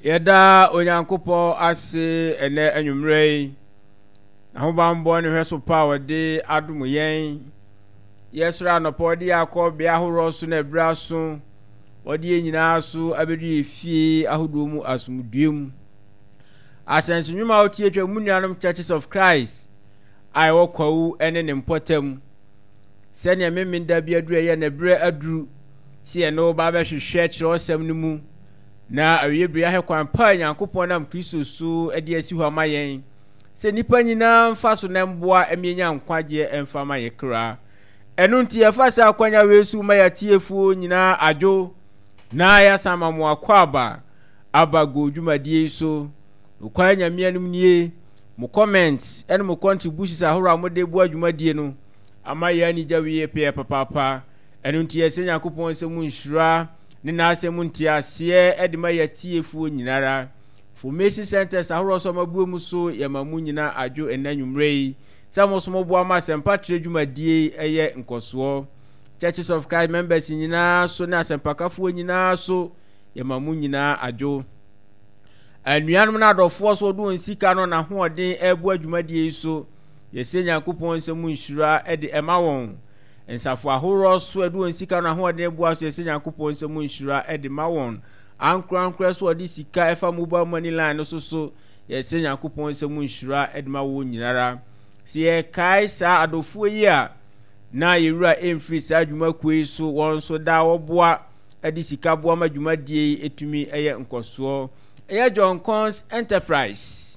Yeda onyankopo ase ene anwumrei na ho bambo ne hweso power de adumu yen yesra no podi akọ bia horo so na bra so odi enyina so abedu efie ahodo mu asumduem asense nwuma otie twa munuanom Churches of Christ ai wokwawu ene ne mpotam se ne memenda bia duru ye na bre aduru si eno ba be hwehwe kire osem no mu na awiebria he kwan pa Nyankopon nam Kristo so ade asi ho amayen se nipa nyina mfa so na mboa emienya nkwaje emfa ma yekra enu nti efasa akwanya wesu ma yatiefu nyina adwo na ya sama mo akwaba abago dwumadie so ukwanya mianum nie mo comments enu mo contributions ahoro amode bu adwumadie no amaya ni jawiye pe papa enu nti ese Nyankopon se mu nhyira ne na asemu ntiase edima yatiefu nyinara formation centers ahoro so mabuo mu so yamamu nyina adwo enanwumrei samosomo bo ama sempatre dwumadie eye nkoso Churches of Christ members nyina so na sempakafo nyina so yamamu nyina adwo anuanom na adofo so do nsika no na hoɔden ebu adwumadie so yese Nyankopon nsemu nhyira ede ema won ensafo ahoro so edu nsika na hoɔden ebu aso yese Nyankopon nsemu nhyira ede ma won ankra so odi sika efa mobile money line so yese Nyankopon nsemu nhyira ede ma won nyinara sie kai sa adofo yi a na yewura emfiri sa adwuma kuei so won so da woboa edi sika boa ma dwumadie etumi eye nkoso eye John Cons Enterprise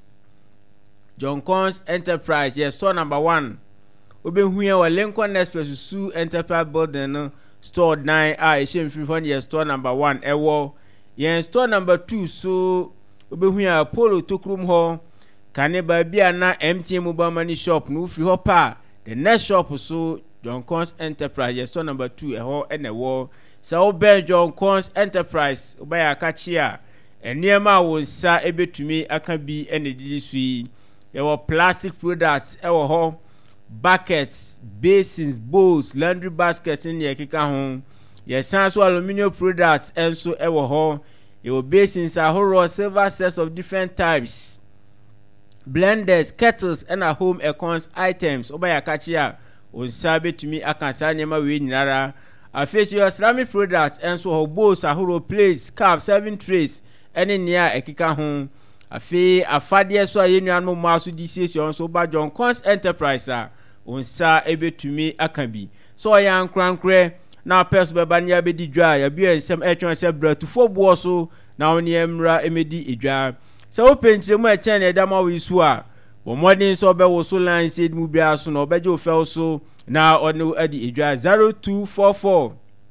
yes store number 1 obehuya wa Lincoln Express su Enterprise building no store 9 a ehemfiri fon yes store number 1 ewo yen store number 2 so obehuya Apollo Tokrum ho kaneba bia na MTN mobile money shop no free ho pa the next shop so John Cons Enterprise yes store number 2 eho enewo sa obe John Cons Enterprise obaya kachia eniema wonsa ebetumi aka bi enedidi sui ewo plastic products ewo ho buckets, basins, bowls, laundry baskets in the kika ho. Yes, so aluminium products enso ewo ho. Ewo basins are whole silver sets of different types. Blenders, kettles, and a home econs items. Obaya kachia on sabe to me akansa nyama we nyara. A face your ceramic products enso ho bowls are whole plates, cups, serving trays, any near ekika ho. Afi afade so ayenuanu maso decision so ba John Cons Enterprise a onsa ebetumi akabi so ya nkrankre na pers beba nya bedi dwa ya bi ensem etwon se bratufo bo so na oni emra emedi edwa so opentre mu echen na edama wi su a bo modern so be wo so line said mu bia so na obeje ofel so na onu adi edwa 0244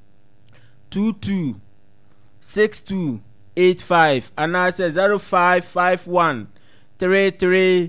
22 62 85 and I say 0551 33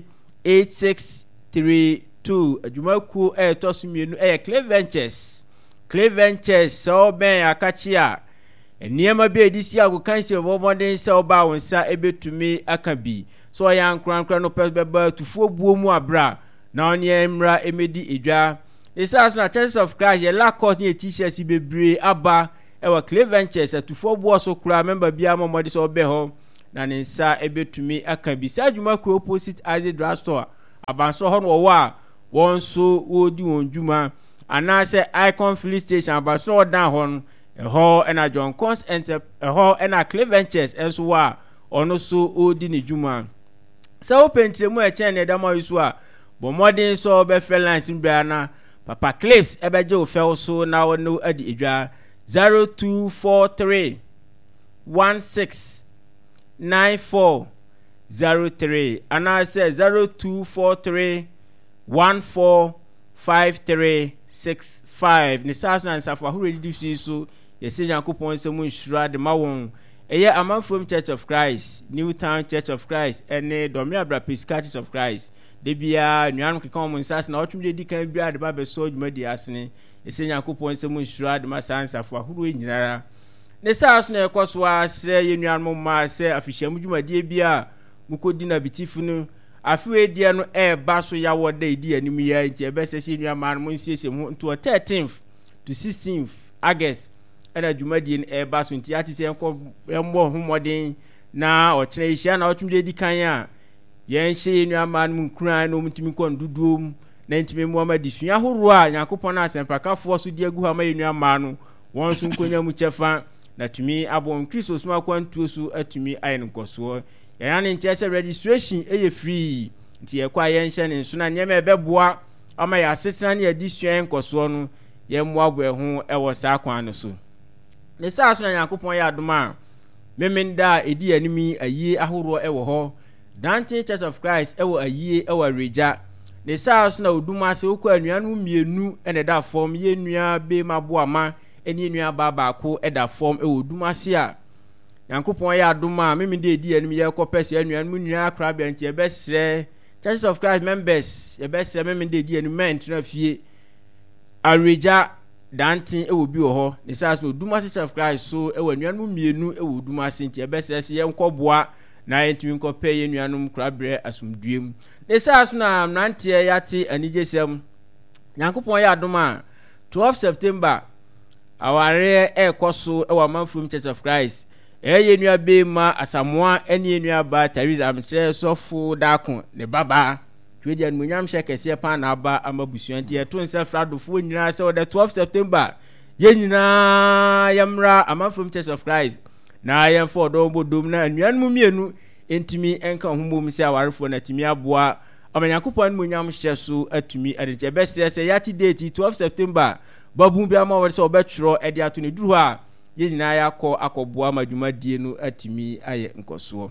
8632 adwumaku tosumienu Clay Ventures so ben akachia eniema be edisi agokanse bomodin se oba wonsa ebetumi akabi so ya nkrankra no pebeba tufuo buo mu abra na oni emra emedi edwa isas na Churches of Christ ye lakos ni t-shirts bebre aba ewa Clay Ventures atufo bo so kura member bia momodi so be ho na ne nsa ebetumi akabi sa adwuma ku opposite Isaac Drugstore abanso ho no wo a won so wodi won dwuma anase Icon Filling Station abanso down ho eho na John Cons eho na Clay Ventures enso wa ono so odi ne dwuma sa opentre mu echen ne dama yusu a bo modern so be freelance mbra na papa clips ebeje ofel so na ono adi edwa 0243 16 9403 and I say 0243 14 5365 ni sasa na safa hu ready so yesi Nyankopon se mu nhyira de ma won eye Amanfrom Church of Christ, New Town Church of Christ ene Domia Bra Church of Christ de bia nuanum keka mo nsase na otwum de di kan bia de ba be so dwuma di asene yesi Nyankopon se mu nhyira de ma sansa fo ahuru nyinara ne sasa na ekoso asre ye nuanum ma se afihyamu dwuma di bia mukodi na bitifu no afiwe dia no ba so ya woda idi anim ya nti ebe se se nuaman mo nsiesie ho to 13th to 16th August ana dwuma di ba so nti ati se enko embo homodin na ɔkyerɛ ihia na ɔtumi de kan a yɛn hyɛ nnuama no nkran no mutumi kɔ ndudum na ntumi mu ama disua horo a Nyankopɔn asempakafoɔ so de agu ha ma nnuama no wɔn so nkonya mu kyɛfa na tumi abom Kristo so akwantuo so atumi ayɛ nkosoɔ yɛn ne nkyɛ sɛ registration ɛyɛ free nti yɛkɔ a yɛn hyɛ ne nso na nyɛma ɛbɛboa ama yɛ asetena ne adisua nkosoɔ no yɛn mmoaboa ho ɛwɔ saa kwan no so ne saa so na Nyankopɔn yɛ adom a memenda edi animi ayie ahoroɔ ɛwɔ hɔ Dante Church of Christ ɛwɔ ayie ɛwɔ Regya ne saa so na oduma ase okɔ anuanu mienu ɛna da form yɛ nua be maboama ɛne nua baako ɛda form ɛwɔ oduma ase a Nyankopɔn yɛ adom a memenda edi animi yɛ kɔ pɛsɛ anuanu nua akrabea nti ɛbɛsrɛ Church of Christ members ɛbɛsrɛ memenda edi animi mɛntena fie Regya Dante ɛwɔ bi wɔ hɔ ne saa so oduma Church of Christ so ɛwɔ anuanu mienu ɛwɔ oduma ase nti ɛbɛsrɛ sɛ yɛn kɔboa na yɛntumi nkɔpɛ yɛn nuanom krabrɛ asomdwem ne saa so na mmeranteɛ yɛate anigyesɛm Nyankopɔn yɛ adom a 12 September aware ɛkɔ so ɛwɔ Amanfom Church of Christ ɛyɛ nua bema Asamoa ɛne nua ba Teresa amkyerɛ sɔfo daako ne baba twedi animonyam hyɛ kɛseɛ pa na aba amabusua nti ɛto nsa fradofoɔ nyinaa sɛ wɔde 12 September yɛn nyinaa yɛmra Amanfom Church of Christ na yɛn fɔ ɔdɔm bodom na anuanom mienu entimi enka homom sɛ awarefoɔ na timi aboa ɔmanyakopɔn no monyam hyɛ so atumi adete bɛsɛ sɛ yɛate date 12 September babu bi ama wɔde sɛ ɔbɛtwerɛ ɛde ato ne duru a yɛn nyinaa akɔboa madwumadie no atimi ayɛ nkɔsoɔ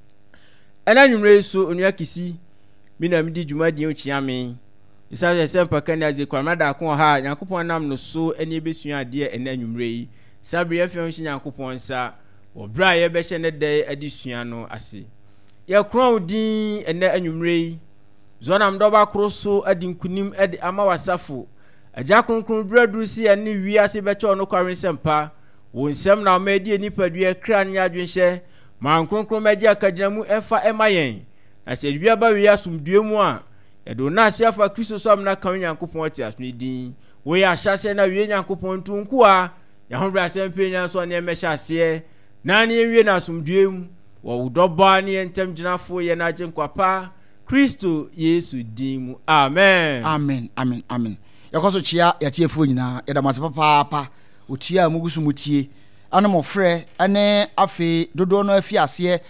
ɛna nwumre so onua kisi mina midi dwumadie ochiame isaje sempa kan aze kwamada ko ha Nyankopɔn nam no so ɛne besua adeɛ ɛna nwumre yi sabre yɛfɛ ho Nyankopɔn sa obra yɛbɛhyɛ ne dɛ adisua no ase yɛkron din ɛna anwumre yi zonam dɔba koro so adinkunim ɛde ama wasafo agya kronkron braduru si ɛne wiase bɛkyɛ no kwaren sempa wo nsɛm na ɔmɛdi nipadua kra ne adwenhyɛ man kronkron mɛgye akagyinamu ɛfa ɛma yɛn na sɛ bia ba wi asomdue mu a yɛdo na ase afa Kristo so amna kan Nyankopɔn te asone din wo yɛ ahyɛhyɛ na wie Nyankopɔn tunku a yɛhobra asɛmpe nya so ne mɛhyɛ aseɛ na ne wie na asomdue mu wo dɔba ne ntam gyinafo yɛ na agye nkwapa Kristo Yesu din mu amen amen amen amen yakoso chia yatiefo nyina yɛda mase papa otia mugusu mutie anamo frɛ ane afi dodo no afi aseɛ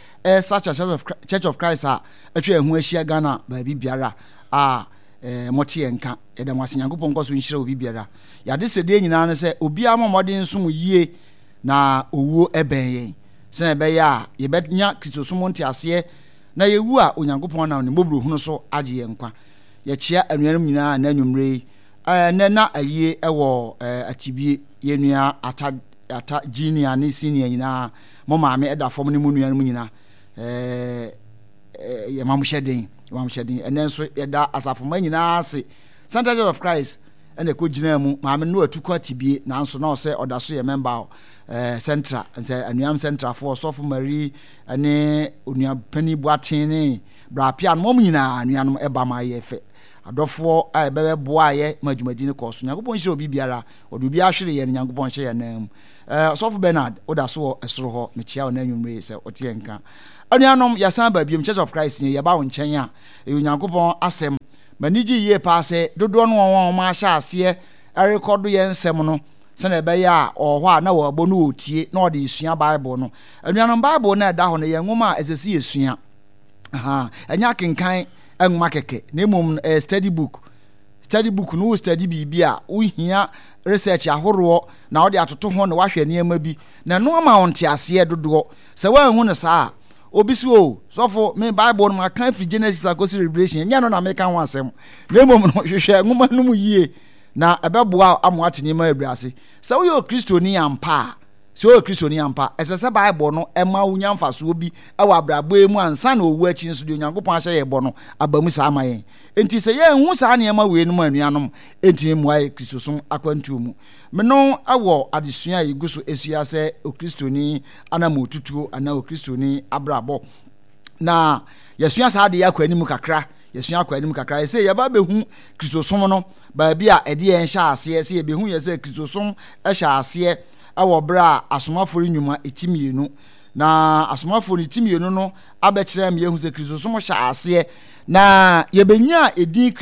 Church of Christ a atwa ehu ahia Ghana baabi biara a motie nka yɛda mase Nyankopɔn nkoso nhyira obi biara yade sede nyina ne sɛ obi amamɔden nso mu yie na owuo ɛbɛn yɛn sɛ ɛbɛyɛ a yɛbɛnya Kristosom nte aseɛ na yewu a Onyankopɔn na ne mbobro hunu so agye yɛn kwa yɛkyia anuanom nyinaa na anwumre na ayie ɛwɔ atibie yɛnua ata junior ne senior nyinaa mo maame ɛda fam ne mu nuanom nyinaa yɛ mamhyɛden ɛnɛ nso yɛda asafoma nyinaa ase Center Church of Christ ɛna ko gyina mu maame no atukɔ atibie nanso na ɔsɛ ɔda so yɛ member central sɛ anuam central for sɔfo mari ɛne onua pani boaten ne brapia no mo nyinaa anuanom ɛba ma yɛ fɛ adɔfoɔ a ɛbɛbɛ boa yɛ madwumadi ne kɔ so Nyankopɔn hyɛ obi biara ɔde obi ahwere yɛ Nyankopɔn hyɛ yɛ nam sɔfo Bernard oda so ɛsoro hɔ mekyia wo na nwumre sɛ ɔte nka anuanom yɛsan ba biom Church of Christ ne yɛba wo nkyɛn a ɛyɛ Nyankopɔn asɛm manigi yie pa sɛ dodoɔ no wɔn ma ahyɛ aseɛ ɛrekɔdo yɛ nsɛm no sɛnɛ ɛbɛyɛ a ɔhɔ a na wɔbɔ no otie na ɔde esua Bible no anuanom Bible na ɛda hɔ no yɛ nwoma a ɛsɛsi esua ɛnya kenkan nwoma kɛkɛ na mmom study book no study biribi a wohia research ahoroɔ na wode atoto ho na wahwɛ nneɛma bi na no ama wonte aseɛ dodoɔ sɛ woanhu no saa obi si o sɔfo me Bible no maka fi Genesis akosi Revelation nya no na meka ho asɛm na mmom no hwehwɛ nwoma no mu yie na ɛbɛboa amoate nneɛma abrase sɛ woyɛ Kristoni ampa ɛsɛ sɛ Bible no ɛma wo nyamfa so bi ɛwɔ abrabɔ mu ansa na owu akyi nso de Onyankopɔn ahyɛ yɛ bɔ no aba mu saa ma yɛn enti sɛ yɛn hu saa nneɛma wei no mu anuanom enti mu ayɛ Kristosom akwantuo mu meno ɛwɔ adesua a yɛgu so esua sɛ Okristoni anamo tutuo ana Okristoni abrabɔ na yɛsua saa de yakɔ anim kakra yɛsɛ yɛba bɛhu Kristosom no baabi a ɛde yɛn hyɛ aseɛ sɛ yɛbɛhu yɛ sɛ Kristosom ɛhyɛ aseɛ awɔ bra asomafo nnwuma etimienu na asomafo ne timienu no abɛkyerɛ me yehu sɛ Kristosom hyɛ ase na yɛbɛnya edin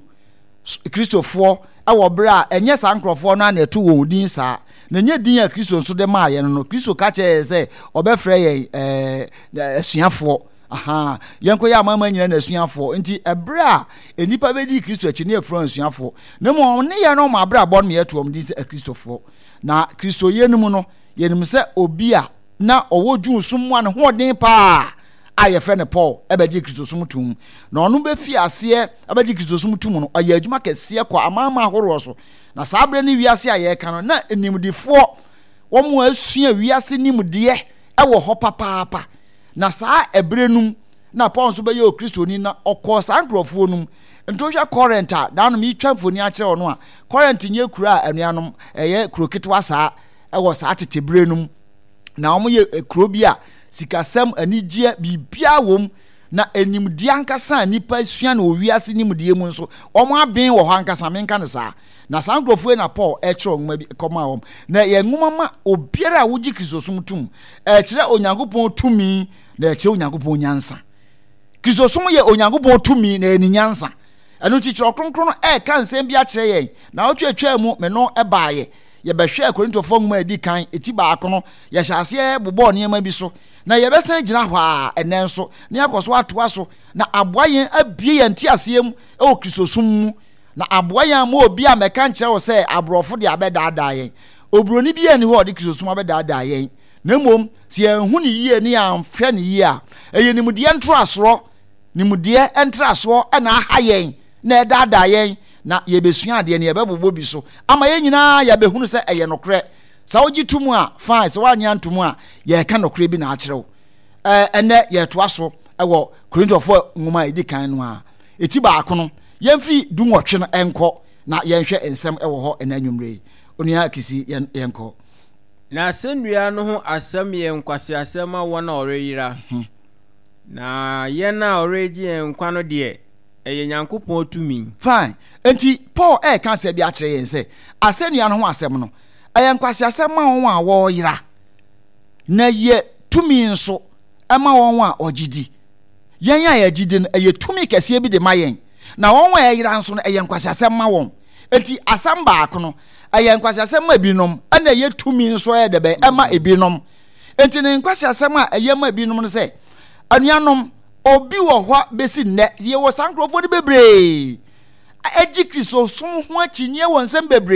Kristofo ɛwɔ bere a ɛnyɛ saa nkrɔfoɔ no na ɛto wɔn din saa na nyɛ din a Kristo nso de maa yɛn no Kristo ka kyerɛ sɛ ɔbɛfrɛ yɛn asuafoɔ yɛnkɔ yɛ amama nyina na asuafoɔ nti ɛbere a enipa bɛdi Kristo akyi ne ɛfrɛ asuafoɔ na mo ne yɛn no ma abere abɔ no yɛto wɔn din sɛ Kristofoɔ na Kristo yɛnum no yɛnim sɛ obi a na ɔwɔ dwun som mu ne hoɔden paa a yɛfrɛ ne Paul ɛbɛgye Kristosom tum na ɔno bɛfi aseɛ ɛbɛgye Kristosom tum no ɔyɛ adwuma kɛseɛ kɔ amama ahoroɔ so na saa bere ne wiase a yɛka no na nimdifoɔ wɔn asua wiase nimdeɛ ɛwɔ hɔ papaapa na saa ɛbere num na Paul nso bɛyɛ Kristoni na ɔkɔ saa nkurɔfoɔ num ntohwɛ Corinth a danom yitwa mfoni akyerɛ ɔno a Corinth nye kura anuanom ɛyɛ kuro ketewa saa ɛwɔ saa tete bere num na wɔn yɛ kuro bi a sikasɛm anigye bibia wom na enimdi ankasa nipa sua na owiase nimdie mu nso wɔn aben wɔ hɔ ankasa menka ne saa na saa nkurɔfoɔ na Paul ɛkyerɛ nwoma bi kɔma wɔn na yɛ nwoma ma obiara a wogye Kristosom tum ɛkyerɛ Onyankopɔn tumi na ɛkyerɛ Onyankopɔn nyansa Kristosom yɛ Onyankopɔn tumi na ɛni nyansa ɛno kyikyerɛ kronkron no ɛka nsɛm bi akyerɛ yɛn na wotwetwa mu me no ɛbaayɛ yɛbɛhwɛ Korintofoɔ nwoma edi kan eti baako no yɛhyɛ aseɛ bobɔ nneɛma bi so na yɛbɛsan gyina hɔ a ɛnɛ nso ne akɔ so atoa so na aboa yɛn abie yɛn ti aseɛm ɛwɔ Kristosom mu na aboa yɛn ma obi a mɛka nkyerɛ wo sɛ aborɔfo de abɛdaadaa yɛn oburoni bi ani hɔ de Kristosom abɛdaadaa yɛn na mmom sɛ yɛnhu ne yie ne yɛmhwɛ ne yie a ɛyɛ nimdeɛ ntorasoɔ nimdeɛ ntrasoɔ ɛna aha yɛn na ɛdaadaa yɛn na yɛbɛsua adeɛ ne yɛbɛbobɔ bi so ama yɛn nyinaa yɛbɛhunu sɛ ɛyɛ nokorɛ sa wogi to mu a fine sɛ woanya nto mu a yɛka nokorɛ bi na akyerɛw ɛnɛ yɛtoa so ɛwɔ Korintofoɔ nwoma edi kan no a eti baako no yɛmfi du nwɔtwe no ɛnkɔ na yɛnhwɛ nsɛm ɛwɔ hɔ ɛna nwumre onua kisi yɛnkɔ na asɛnnua no ho asɛm yɛ nkwase asɛm a wɔn a ɔreyira na yɛn a ɔregye yɛn nkwa no deɛ ɛyɛ Nyankopɔn tumi fine enti Paul ɛka sɛ bi akyerɛ yɛn sɛ asɛnnua no ho asɛm no ɛyɛ nkwase asɛm ma wɔn a wɔyira na yɛ tumi nso ɛma wɔn a ɔgyidi yɛn a yɛgyidi no ɛyɛ tumi kɛseɛ bi de ma yɛn na wɔn a yɛyira nso no ɛyɛ nkwase asɛm ma wɔn enti asɛm baako no ɛyɛ nkwase asɛm ma binom ɛna ɛyɛ tumi nso ɛyɛ dɛbɛ ɛma ebinom enti ne nkwase asɛm a ɛyɛ ma ebinom no sɛ anuanom obi wɔ hɔ besi nnɛ yɛwɔ saa nkurɔfoɔ no bebree agye Kristosom ho akyinnye wɔ nsɛm bebree